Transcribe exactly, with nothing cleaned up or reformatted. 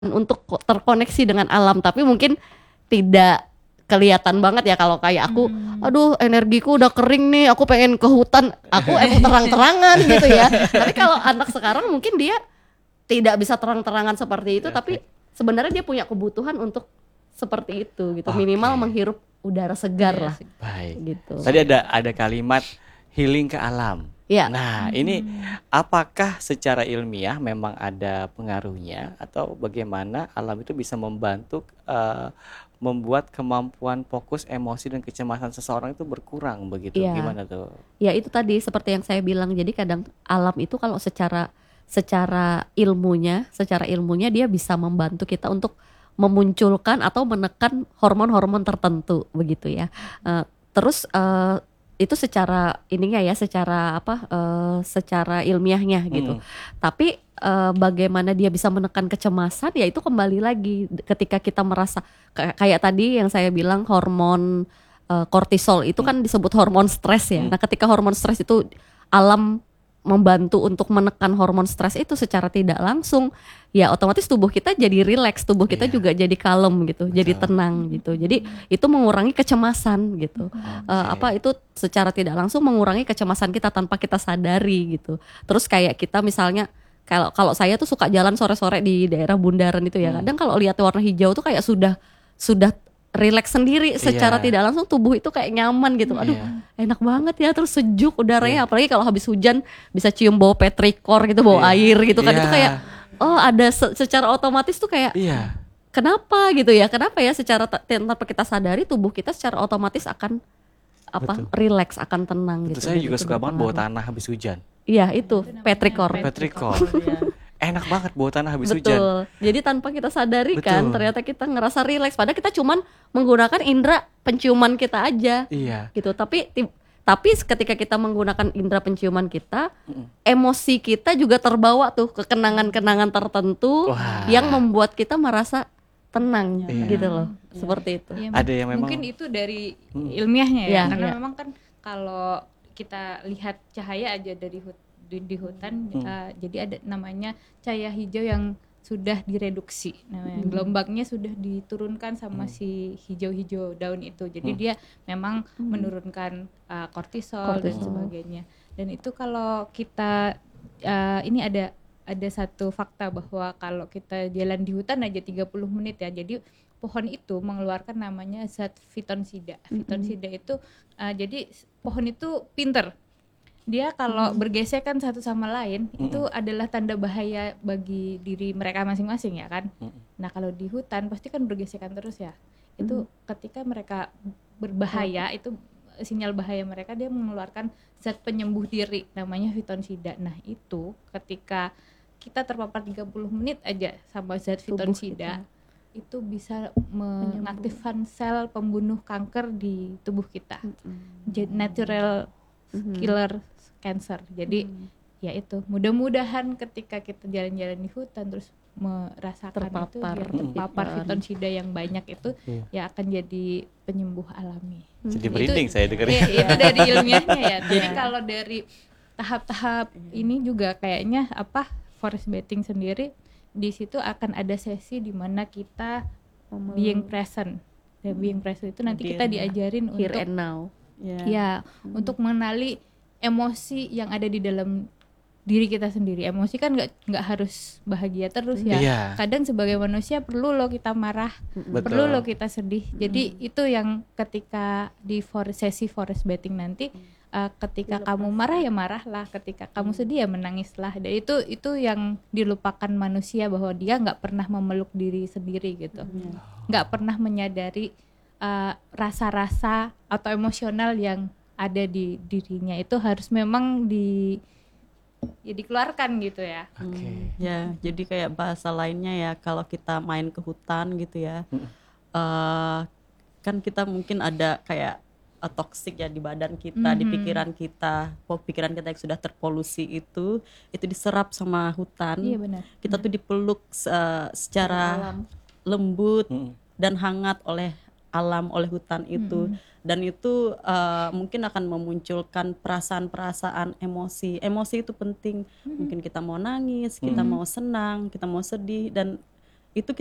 untuk terkoneksi dengan alam, tapi mungkin tidak kelihatan banget ya kalau kayak aku, Hmm. aduh energiku udah kering nih, aku pengen ke hutan, aku emang terang-terangan gitu ya. Tapi kalau anak sekarang mungkin dia tidak bisa terang-terangan seperti itu, tapi sebenarnya dia punya kebutuhan untuk seperti itu gitu, minimal Oke. menghirup udara segar Iya lah sih. Baik. gitu. Tadi ada ada kalimat healing ke alam. Ya. Nah, ini apakah secara ilmiah memang ada pengaruhnya atau bagaimana alam itu bisa membantu eh, membuat kemampuan fokus emosi dan kecemasan seseorang itu berkurang begitu? Iya. Gimana tuh? Ya itu tadi seperti yang saya bilang, jadi kadang alam itu kalau secara secara ilmunya, secara ilmunya dia bisa membantu kita untuk memunculkan atau menekan hormon-hormon tertentu begitu ya. Eh, terus eh, itu secara ininya ya, secara apa? eh, secara ilmiahnya gitu. Hmm. Tapi eh, bagaimana dia bisa menekan kecemasan? Ya itu kembali lagi ketika kita merasa kayak, kayak tadi yang saya bilang hormon eh, kortisol itu kan disebut hormon stres ya. Hmm. Nah, ketika hormon stres itu alam membantu untuk menekan hormon stres itu secara tidak langsung, ya otomatis tubuh kita jadi rileks, tubuh kita Iya. juga jadi kalem gitu, jadi Betul. tenang gitu. Jadi itu mengurangi kecemasan gitu. Eh, apa itu secara tidak langsung mengurangi kecemasan kita tanpa kita sadari gitu. Terus kayak kita misalnya kalau kalau saya tuh suka jalan sore-sore di daerah Bundaran itu ya. Hmm. Kadang kalau lihat warna hijau tuh kayak sudah sudah rileks sendiri secara Iya. tidak langsung, tubuh itu kayak nyaman gitu. Aduh, Iya. enak banget ya, terus sejuk udaranya, Iya. apalagi kalau habis hujan bisa cium bau petrikor gitu, bau Iya. air gitu kan. Iya. Itu kayak oh ada se- secara otomatis tuh kayak Iya. kenapa gitu ya? Kenapa ya secara ta- tanpa kita sadari tubuh kita secara otomatis akan apa? Betul. Rileks, akan tenang Tentu gitu. saya Dan juga itu suka banget bau berpengaruh. tanah habis hujan. Iya, itu petrikor. Petrikor. Ya. Enak banget bau tanah habis hujan. Betul. Jadi tanpa kita sadari kan, Betul. ternyata kita ngerasa rileks. Padahal kita cuman menggunakan indera penciuman kita aja, Iya. gitu. Tapi ti- tapi ketika kita menggunakan indera penciuman kita, emosi kita juga terbawa tuh ke kenangan-kenangan tertentu Wah. yang membuat kita merasa tenang, Iya. gitu loh. Seperti itu. Ya, Ada yang memang- mungkin itu dari Hmm. ilmiahnya ya, Iya, karena iya. memang kan kalau kita lihat cahaya aja dari hut- di, di hutan, Hmm. uh, jadi ada namanya cahaya hijau yang sudah direduksi, namanya Hmm. gelombangnya sudah diturunkan sama Hmm. si hijau-hijau daun itu, jadi Hmm. dia memang Hmm. menurunkan uh, kortisol, dan Kortisol. sebagainya. Dan itu kalau kita uh, ini ada ada satu fakta bahwa kalau kita jalan di hutan aja tiga puluh menit ya, jadi pohon itu mengeluarkan namanya zat fitonsida. Fitonsida itu uh, jadi pohon itu pinter. Dia kalau bergesekan satu sama lain Mm-mm. itu adalah tanda bahaya bagi diri mereka masing-masing ya kan. Mm-mm. Nah, kalau di hutan pasti kan bergesekan terus ya. Itu ketika mereka berbahaya itu sinyal bahaya mereka, dia mengeluarkan zat penyembuh diri namanya fitonsida. Nah, itu ketika kita terpapar tiga puluh menit aja sama zat Tubuh fitonsida itu bisa mengaktifkan sel pembunuh kanker di tubuh kita. Jadi natural Mhm. killer cancer. Jadi Hmm. ya itu, mudah-mudahan ketika kita jalan-jalan di hutan terus merasakan Terpapar. itu, biar Hmm. terpapar Pikiran. fitonsida yang banyak itu Iya. ya akan jadi penyembuh alami. Jadi Itu- merinding saya dengerin. Iya, itu dari ilmiahnya ya. Tapi Iya. kalau dari tahap-tahap ini juga kayaknya apa forest bathing sendiri, di situ akan ada sesi di mana kita being present. Ya, being present itu nanti kita Hadir, ya. diajarin Here untuk and now. Ya. ya untuk mengenali emosi yang ada di dalam diri kita sendiri. Emosi kan nggak nggak harus bahagia terus ya. Iya. Kadang sebagai manusia perlu loh kita marah, Betul. perlu loh kita sedih. Jadi itu yang ketika di for, sesi forest bathing nanti, uh, ketika kamu marah ya marahlah, ketika kamu sedih ya menangislah. Dan itu itu yang dilupakan manusia, bahwa dia nggak pernah memeluk diri sendiri gitu, nggak pernah menyadari uh, rasa-rasa atau emosional yang ada di dirinya. Itu harus memang di ya dikeluarkan gitu ya. Oke. Hmm, ya, jadi kayak bahasa lainnya ya, kalau kita main ke hutan gitu ya, Mm. eh, kan kita mungkin ada kayak eh, toksik ya di badan kita, di Mhm. pikiran kita, oh, pikiran kita yang sudah terpolusi itu, itu diserap sama hutan. Iya benar. Kita tuh dipeluk eh, secara lembut Mm. dan hangat oleh alam, oleh hutan itu. Dan itu uh, mungkin akan memunculkan perasaan-perasaan emosi. Emosi itu penting. Mungkin kita mau nangis, kita Hmm. mau senang, kita mau sedih, dan itu